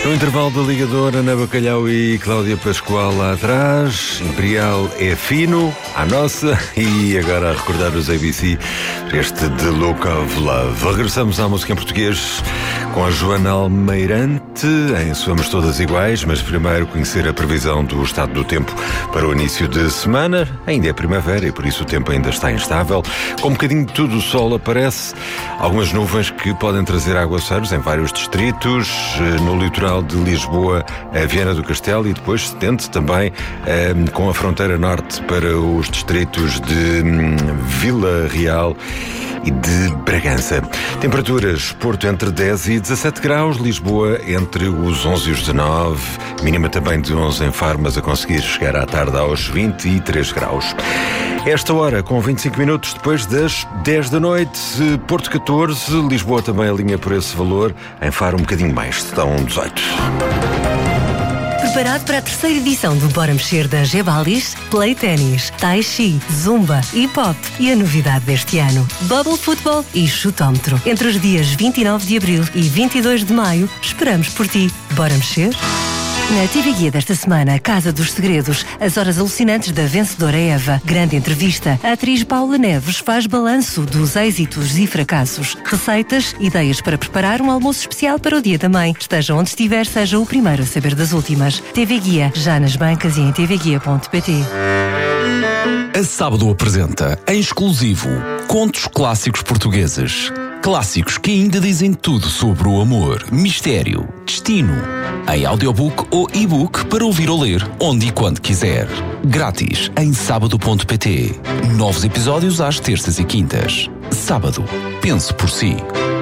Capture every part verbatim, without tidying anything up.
No intervalo da ligadora, Ana Bacalhau e Cláudia Pascoal lá atrás. Imperial é fino, à nossa. E agora a recordar os A B C, este The Look of Love. Regressamos à música em português com a Joana Almeirante, em Somos Todas Iguais, mas primeiro conhecer a previsão do estado do tempo para o início de semana. Ainda é primavera e por isso o tempo ainda está instável. Com um bocadinho de tudo, o sol aparece, algumas nuvens que podem trazer aguaceiros em vários distritos, no litoral de Lisboa, a Viana do Castelo e depois se tende também eh, com a fronteira norte para os distritos de hum, Vila Real e de Bragança. Temperaturas: Porto entre dez e dezassete graus, Lisboa entre os onze e os dezanove, mínima também de onze em Faro, mas a conseguir chegar à tarde aos vinte e três graus. Esta hora, com vinte e cinco minutos depois das dez da noite, Porto catorze, Lisboa também alinha por esse valor, em Faro um bocadinho mais, estão dezoito. Preparado para a terceira edição do Bora Mexer da Gebalis? Play Tennis, Tai Chi, Zumba, Hip Hop e a novidade deste ano, Bubble Football e Chutómetro. Entre os dias vinte e nove de abril e vinte e dois de maio, esperamos por ti. Bora Mexer? Na T V Guia desta semana, Casa dos Segredos, as horas alucinantes da vencedora Eva. Grande entrevista. A atriz Paula Neves faz balanço dos êxitos e fracassos. Receitas, ideias para preparar um almoço especial para o Dia da Mãe. Esteja onde estiver, seja o primeiro a saber das últimas. T V Guia, já nas bancas e em t v guia ponto p t. A Sábado apresenta, em exclusivo, contos clássicos portugueses. Clássicos que ainda dizem tudo sobre o amor, mistério, destino. Em audiobook ou e-book para ouvir ou ler, onde e quando quiser. Grátis em sábado ponto p t. Novos episódios às terças e quintas. Sábado. Pense por si.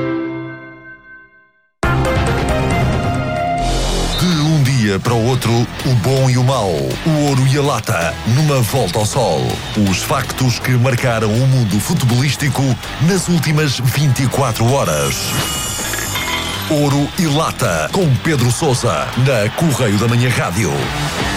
De um dia para o outro, o bom e o mau, o ouro e a lata, numa volta ao sol. Os factos que marcaram o mundo futebolístico nas últimas vinte e quatro horas. Ouro e Lata, com Pedro Sousa, na Correio da Manhã Rádio.